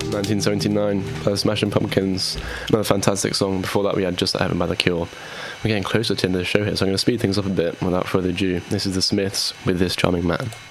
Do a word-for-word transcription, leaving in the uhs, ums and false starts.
nineteen seventy-nine by the Smashing Pumpkins. Another fantastic song. Before that we had Just Like Heaven by The Cure. We're getting closer to the end of the show here, so I'm going to speed things up a bit without further ado. This is The Smiths with This Charming Man.